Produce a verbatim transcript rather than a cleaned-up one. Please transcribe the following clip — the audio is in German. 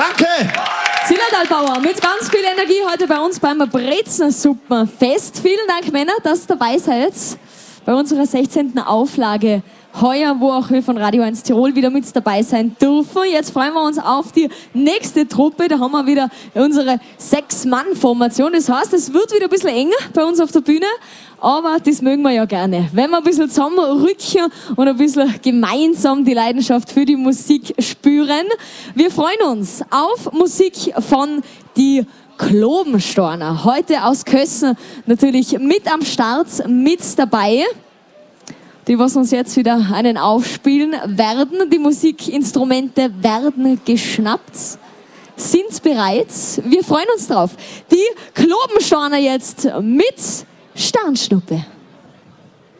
Danke! Zillertalbauer mit ganz viel Energie heute bei uns beim Brezensuppenfest. Vielen Dank, Männer, dass ihr dabei seid bei unserer sechzehnten Auflage heuer, wo auch wir von Radio eins Tirol wieder mit dabei sein dürfen. Jetzt freuen wir uns auf die nächste Truppe. Da haben wir wieder unsere Sechs-Mann-Formation. Das heißt, es wird wieder ein bisschen enger bei uns auf der Bühne, aber das mögen wir ja gerne. Wenn wir ein bisschen zusammenrücken und ein bisschen gemeinsam die Leidenschaft für die Musik spüren. Wir freuen uns auf Musik von die Klobenstorner. Heute aus Kössen natürlich mit am Start, mit dabei. Die, was uns jetzt wieder einen aufspielen werden. Die Musikinstrumente werden geschnappt, sind bereit. Wir freuen uns drauf. Die Klobenstorner jetzt mit Sternschnuppe.